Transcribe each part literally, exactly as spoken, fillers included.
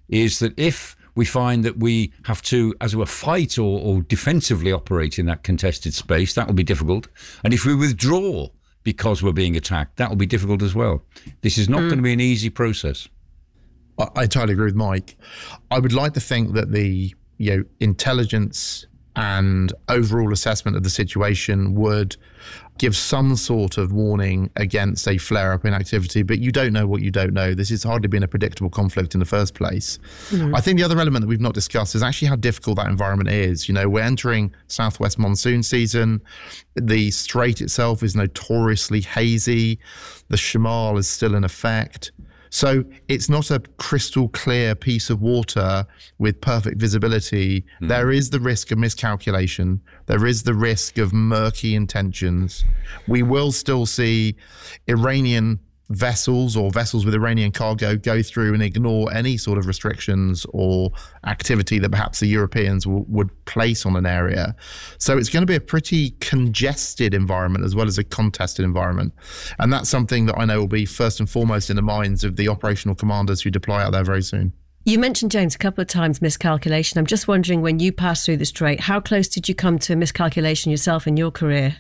is that if we find that we have to, as it were, fight or, or defensively operate in that contested space, that will be difficult. And if we withdraw because we're being attacked, that will be difficult as well. This is not mm. going to be an easy process. I, I totally agree with Mike. I would like to think that the you know intelligence and overall assessment of the situation would give some sort of warning against a flare-up in activity, but you don't know what you don't know. This has hardly been a predictable conflict in the first place. Mm-hmm. I think the other element that we've not discussed is actually how difficult that environment is. You know, we're entering southwest monsoon season. The strait itself is notoriously hazy. The Shamal is still in effect. So it's not a crystal clear piece of water with perfect visibility. Mm. There is the risk of miscalculation. There is the risk of murky intentions. We will still see Iranian vessels or vessels with Iranian cargo go through and ignore any sort of restrictions or activity that perhaps the Europeans w- would place on an area. So it's going to be a pretty congested environment as well as a contested environment. And that's something that I know will be first and foremost in the minds of the operational commanders who deploy out there very soon. You mentioned, James, a couple of times miscalculation. I'm just wondering, when you passed through the Strait, how close did you come to miscalculation yourself in your career?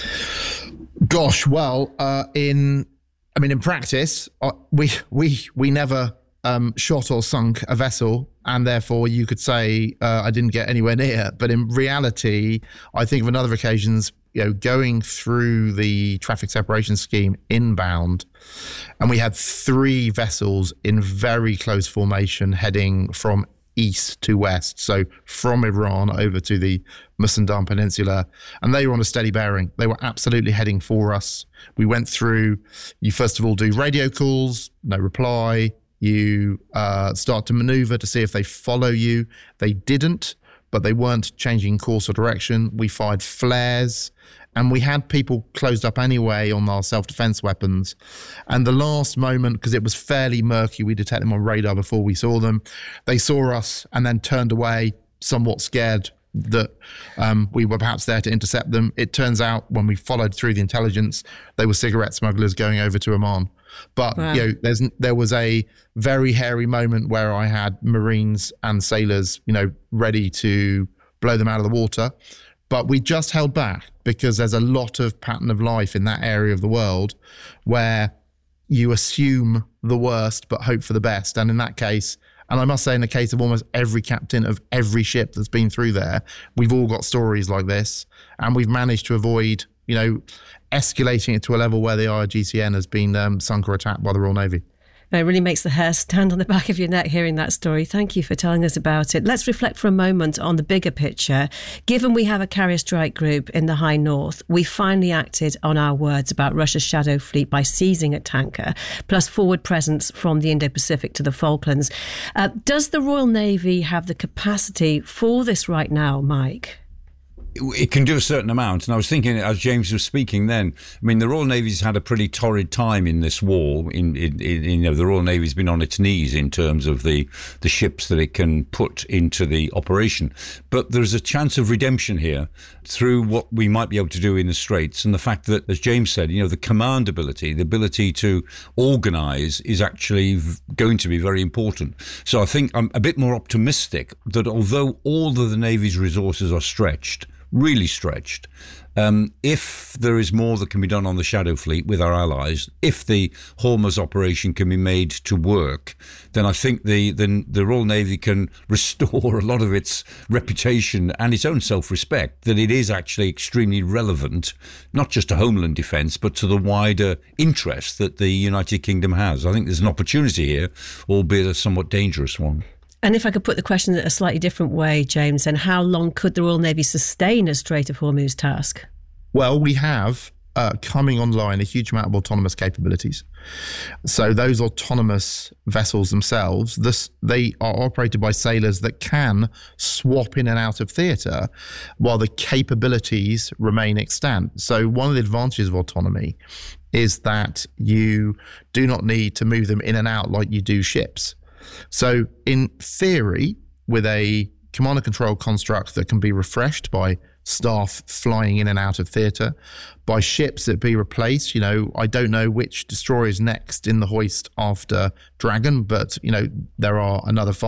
Gosh, well, uh, in... I mean, in practice, uh, we we we never um, shot or sunk a vessel, and therefore you could say uh, I didn't get anywhere near. But in reality, I think of on other occasions, you know, going through the traffic separation scheme inbound, and we had three vessels in very close formation heading from east to west, so from Iran over to the Musandam Peninsula, and they were on a steady bearing. They were absolutely heading for us. We went through, you first of all do radio calls, no reply. You uh, start to maneuver to see if they follow you. They didn't, but they weren't changing course or direction. We fired flares, and we had people closed up anyway on our self-defense weapons. And the last moment, because it was fairly murky, we detected them on radar before we saw them. They saw us and then turned away, somewhat scared that um, we were perhaps there to intercept them. It turns out when we followed through the intelligence, they were cigarette smugglers going over to Oman. But wow. you know, there's there was a very hairy moment where I had Marines and sailors, you know, ready to blow them out of the water. But we just held back because there's a lot of pattern of life in that area of the world where you assume the worst but hope for the best. And in that case, and I must say in the case of almost every captain of every ship that's been through there, we've all got stories like this, and we've managed to avoid, you know, escalating it to a level where the I R G C N has been um, sunk or attacked by the Royal Navy. It really makes the hair stand on the back of your neck hearing that story. Thank you for telling us about it. Let's reflect for a moment on the bigger picture. Given we have a carrier strike group in the High North, we finally acted on our words about Russia's shadow fleet by seizing a tanker, plus forward presence from the Indo-Pacific to the Falklands. Uh, does the Royal Navy have the capacity for this right now, Mike? It can do a certain amount. And I was thinking, as James was speaking then, I mean, the Royal Navy's had a pretty torrid time in this war. In, in, in you know, the Royal Navy's been on its knees in terms of the, the ships that it can put into the operation. But there's a chance of redemption here through what we might be able to do in the Straits. And the fact that, as James said, you know, the command ability, the ability to organise is actually v- going to be very important. So I think I'm a bit more optimistic that although all of the Navy's resources are stretched, really stretched. Um, if there is more that can be done on the Shadow Fleet with our allies, if the Hormuz operation can be made to work, then I think the, the, the Royal Navy can restore a lot of its reputation and its own self-respect, that it is actually extremely relevant, not just to homeland defence, but to the wider interest that the United Kingdom has. I think there's an opportunity here, albeit a somewhat dangerous one. And if I could put the question in a slightly different way, James, then how long could the Royal Navy sustain a Strait of Hormuz task? Well, we have uh, coming online a huge amount of autonomous capabilities. So those autonomous vessels themselves, this, they are operated by sailors that can swap in and out of theatre while the capabilities remain extant. So one of the advantages of autonomy is that you do not need to move them in and out like you do ships. So in theory, with a command and control construct that can be refreshed by staff flying in and out of theatre, by ships that be replaced, you know, I don't know which destroyer is next in the hoist after Dragon, but, you know, there are another five